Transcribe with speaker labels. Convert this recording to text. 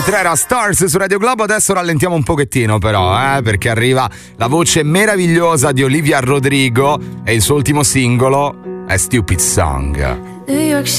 Speaker 1: 3 era Stars su Radio Globo. Adesso rallentiamo un pochettino però, perché arriva la voce meravigliosa di Olivia Rodrigo e il suo ultimo singolo è Stupid Song.
Speaker 2: New York